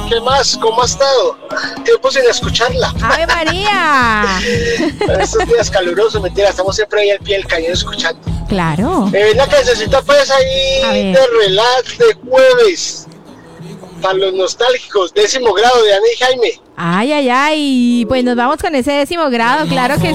¿Qué más? ¿Cómo ha estado? Tiempo sin escucharla. ¡Ave María! Estos días calurosos, mentira, estamos siempre ahí al pie del cañón escuchando. Claro. Una cancioncita pues ahí de relax de jueves. Para los nostálgicos, 10º grado de Ana y Jaime. Ay, ay, ay. Pues nos vamos con ese 10º grado, claro que